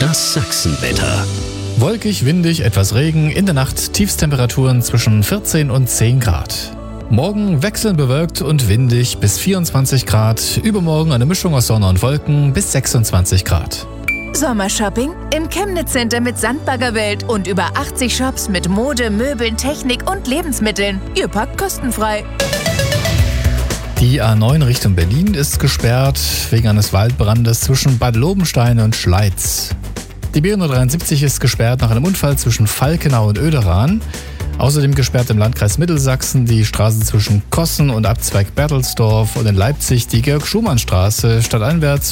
Das Sachsenwetter. Wolkig, windig, etwas Regen, in der Nacht Tiefstemperaturen zwischen 14 und 10 Grad. Morgen wechselnd bewölkt und windig bis 24 Grad, übermorgen eine Mischung aus Sonne und Wolken bis 26 Grad. Sommershopping im Chemnitz Center mit Sandbaggerwelt und über 80 Shops mit Mode, Möbeln, Technik und Lebensmitteln. Ihr packt kostenfrei. Die A9 Richtung Berlin ist gesperrt wegen eines Waldbrandes zwischen Bad Lobenstein und Schleiz. Die B173 ist gesperrt nach einem Unfall zwischen Falkenau und Oederaen. Außerdem gesperrt im Landkreis Mittelsachsen die Straßen zwischen Kossen und Abzweig Berthelsdorf und in Leipzig die Georg-Schumann-Straße stadteinwärts